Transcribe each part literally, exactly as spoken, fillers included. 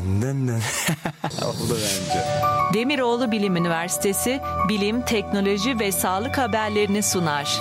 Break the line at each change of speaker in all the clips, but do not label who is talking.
Oldu bence.
Demiroğlu Bilim Üniversitesi bilim, teknoloji ve sağlık haberlerini sunar.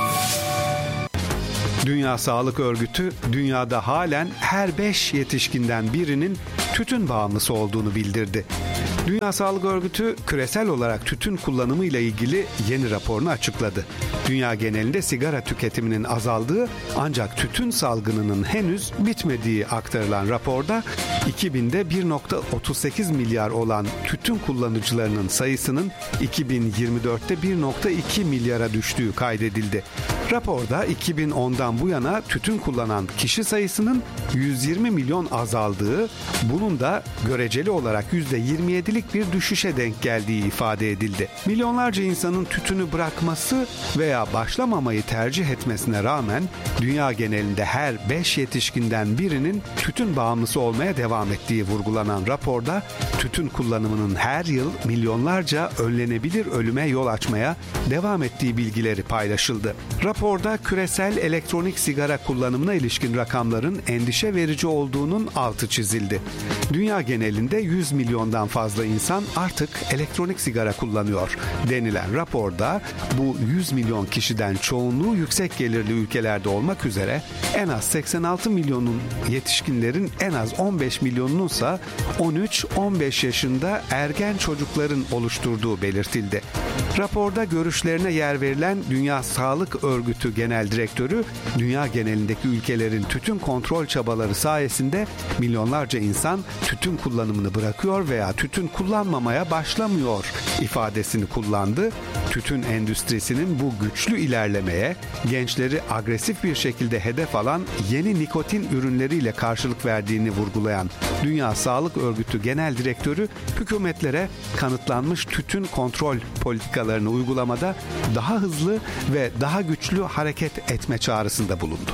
Dünya Sağlık Örgütü, dünyada halen her beş yetişkinden birinin tütün bağımlısı olduğunu bildirdi. Dünya Sağlık Örgütü, küresel olarak tütün kullanımı ile ilgili yeni raporunu açıkladı. Dünya genelinde sigara tüketiminin azaldığı ancak tütün salgınının henüz bitmediği aktarılan raporda, iki binde bir virgül otuz sekiz milyar olan tütün kullanıcılarının sayısının iki bin yirmi dörtte bir virgül iki milyara düştüğü kaydedildi. Raporda iki bin ondan bu yana tütün kullanan kişi sayısının yüz yirmi milyon azaldığı, bunun da göreceli olarak yüzde yirmi yedilik bir düşüşe denk geldiği ifade edildi. Milyonlarca insanın tütünü bırakması veya başlamamayı tercih etmesine rağmen dünya genelinde her beş yetişkinden birinin tütün bağımlısı olmaya devam ettiği vurgulanan raporda, tütün kullanımının her yıl milyonlarca önlenebilir ölüme yol açmaya devam ettiği bilgileri paylaşıldı. Raporda küresel elektronik sigara kullanımına ilişkin rakamların endişe verici olduğunun altı çizildi. Dünya genelinde yüz milyondan fazla insan artık elektronik sigara kullanıyor denilen raporda, bu yüz milyon kişiden çoğunluğu yüksek gelirli ülkelerde olmak üzere en az seksen altı milyonun yetişkinlerin en az on beş milyonununsa on üç on beş yaşında ergen çocukların oluşturduğu belirtildi. Raporda görüşlerine yer verilen Dünya Sağlık Örgütü Genel Direktörü, dünya genelindeki ülkelerin tütün kontrol çabaları sayesinde milyonlarca insan tütün kullanımını bırakıyor veya tütün kullanmamaya başlamıyor ifadesini kullandı. Tütün endüstrisinin bu güçlü ilerlemeye, gençleri agresif bir şekilde hedef alan yeni nikotin ürünleriyle karşılık verdiğini vurgulayan Dünya Sağlık Örgütü Genel Direktörü, hükümetlere kanıtlanmış tütün kontrol politikalarını uygulamada daha hızlı ve daha güçlü hareket etme çağrısında bulundu.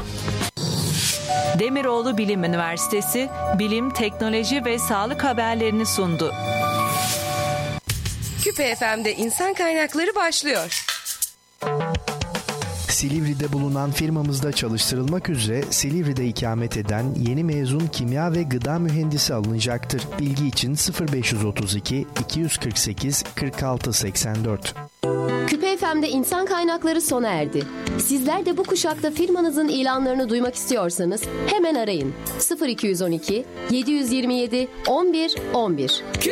Demiroğlu Bilim Üniversitesi bilim, teknoloji ve sağlık haberlerini sundu.
Küpe F M'de insan kaynakları başlıyor.
Silivri'de bulunan firmamızda çalıştırılmak üzere Silivri'de ikamet eden yeni mezun kimya ve gıda mühendisi alınacaktır. Bilgi için sıfır beş otuz iki iki yüz kırk sekiz kırk altı seksen dört.
Küpe F M'de insan kaynakları sona erdi. Sizler de bu kuşakta firmanızın ilanlarını duymak istiyorsanız hemen arayın. sıfır iki on iki yedi yüz yirmi yedi on bir on bir.